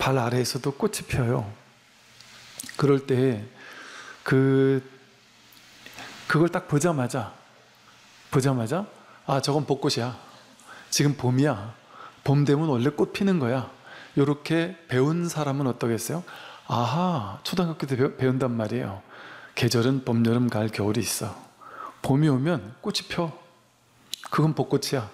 발 아래에서도 꽃이 펴요. 그럴 때 그걸 딱 보자마자 아, 저건 벚꽃이야. 지금 봄이야. 봄 되면 원래 꽃 피는 거야. 이렇게 배운 사람은 어떠겠어요? 아하, 초등학교 때 배운단 말이에요. 계절은 봄, 여름, 가을, 겨울이 있어. 봄이 오면 꽃이 펴. 그건 벚꽃이야.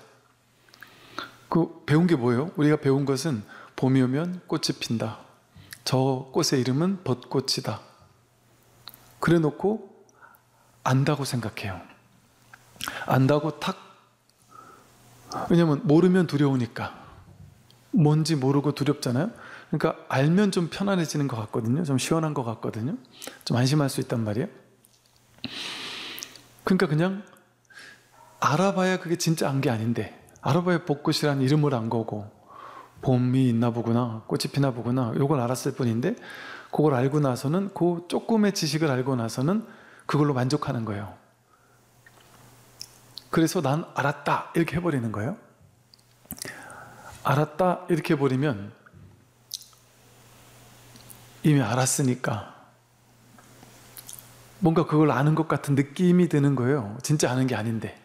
그 배운 게 뭐예요? 우리가 배운 것은 봄이 오면 꽃이 핀다. 저 꽃의 이름은 벚꽃이다. 그래 놓고 안다고 생각해요. 안다고 탁. 왜냐면 모르면 두려우니까. 뭔지 모르고 두렵잖아요. 그러니까 알면 좀 편안해지는 것 같거든요. 좀 시원한 것 같거든요. 좀 안심할 수 있단 말이에요. 그러니까 그냥 알아봐야 그게 진짜 안 게 아닌데, 알아봐야 벚꽃이라는 이름을 안 거고 봄이 있나 보구나, 꽃이 피나 보구나, 요걸 알았을 뿐인데, 그걸 알고 나서는, 그 조금의 지식을 알고 나서는 그걸로 만족하는 거예요. 그래서 난 알았다 이렇게 해버리는 거예요. 알았다 이렇게 해버리면 이미 알았으니까 뭔가 그걸 아는 것 같은 느낌이 드는 거예요. 진짜 아는 게 아닌데.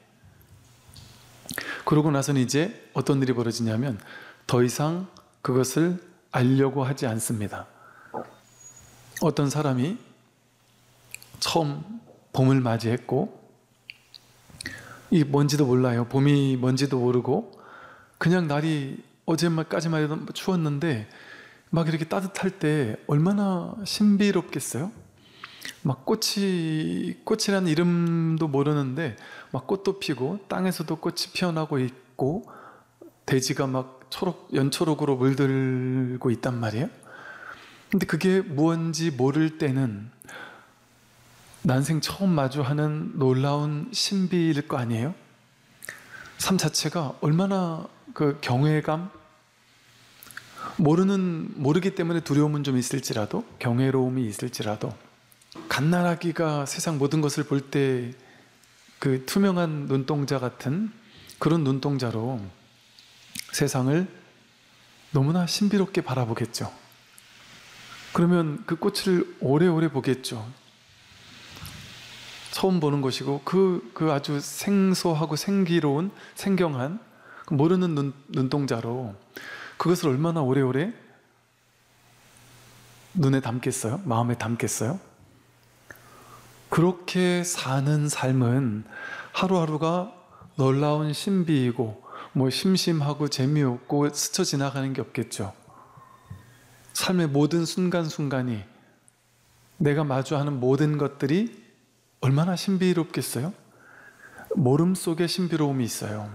그러고 나서는 이제 어떤 일이 벌어지냐면 더 이상 그것을 알려고 하지 않습니다. 어떤 사람이 처음 봄을 맞이했고, 이게 뭔지도 몰라요. 봄이 뭔지도 모르고 그냥 날이 어제까지만 해도 추웠는데 막 이렇게 따뜻할 때 얼마나 신비롭겠어요? 막 꽃이라는 이름도 모르는데 막 꽃도 피고 땅에서도 꽃이 피어나고 있고 대지가 막 연초록으로 물들고 있단 말이에요. 근데 그게 무언지 모를 때는 난생 처음 마주하는 놀라운 신비일 거 아니에요? 삶 자체가 얼마나 그 경외감? 모르기 때문에 두려움은 좀 있을지라도, 경외로움이 있을지라도, 갓난아기가 세상 모든 것을 볼 때 그 투명한 눈동자 같은 그런 눈동자로 세상을 너무나 신비롭게 바라보겠죠. 그러면 그 꽃을 오래오래 보겠죠. 처음 보는 것이고 그 아주 생소하고 생기로운 생경한 모르는 눈동자로 그것을 얼마나 오래오래 눈에 담겠어요? 마음에 담겠어요? 그렇게 사는 삶은 하루하루가 놀라운 신비이고 뭐 심심하고 재미없고 스쳐 지나가는 게 없겠죠. 삶의 모든 순간순간이, 내가 마주하는 모든 것들이 얼마나 신비롭겠어요? 모름 속에 신비로움이 있어요.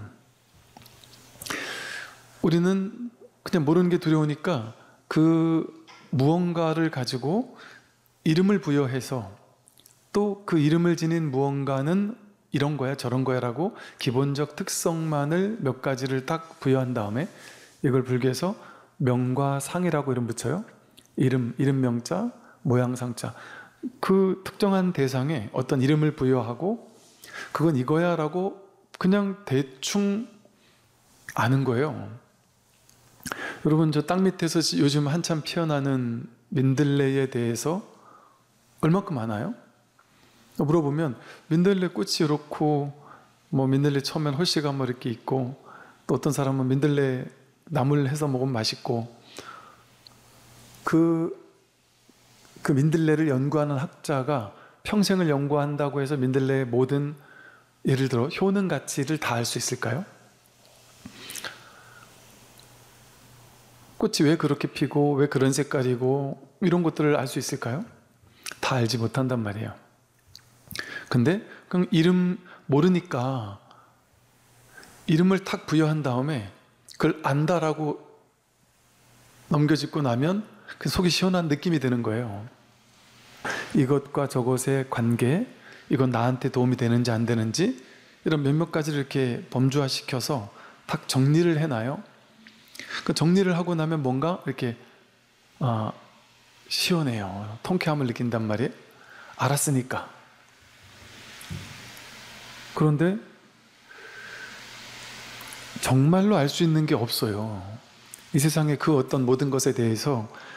우리는 그냥 모르는 게 두려우니까 그 무언가를 가지고 이름을 부여해서 또 그 이름을 지닌 무언가는 이런 거야 저런 거야 라고 기본적 특성만을 몇 가지를 딱 부여한 다음에 이걸 불교에서 명과 상이라고 이름 붙여요. 이름 명자, 모양 상자. 그 특정한 대상에 어떤 이름을 부여하고 그건 이거야 라고 그냥 대충 아는 거예요. 여러분, 저 땅 밑에서 요즘 한참 피어나는 민들레에 대해서 얼마큼 아나요? 물어보면 민들레 꽃이 이렇고 뭐 민들레 처음엔 홀씨가 뭐 이렇게 있고 또 어떤 사람은 민들레 나물 해서 먹으면 맛있고 그 민들레를 연구하는 학자가 평생을 연구한다고 해서 민들레의 모든 예를 들어 효능 가치를 다 알 수 있을까요? 꽃이 왜 그렇게 피고 왜 그런 색깔이고 이런 것들을 알 수 있을까요? 다 알지 못한단 말이에요. 근데 그럼 이름 모르니까 이름을 탁 부여한 다음에 그걸 안다라고 넘겨짚고 나면 그 속이 시원한 느낌이 드는 거예요. 이것과 저것의 관계, 이건 나한테 도움이 되는지 안 되는지 이런 몇몇 가지를 이렇게 범주화시켜서 탁 정리를 해놔요. 그 정리를 하고 나면 뭔가 이렇게 시원해요. 통쾌함을 느낀단 말이에요. 알았으니까. 그런데 정말로 알 수 있는 게 없어요. 이 세상의 그 어떤 모든 것에 대해서